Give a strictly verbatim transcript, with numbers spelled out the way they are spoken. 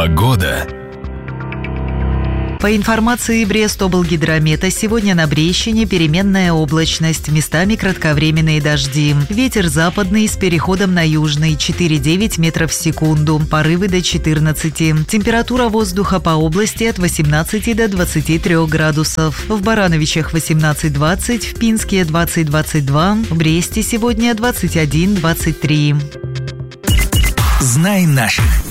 Погода. По информации Брест-облгидромета, сегодня на Брещине переменная облачность, местами кратковременные дожди. Ветер западный с переходом на южный, четыре-девять метров в секунду, порывы до четырнадцати. Температура воздуха по области от восемнадцати до двадцати трёх градусов. В Барановичах восемнадцать-двадцать, в Пинске двадцать-двадцать два, в Бресте сегодня двадцать один-двадцать три. Знай наших.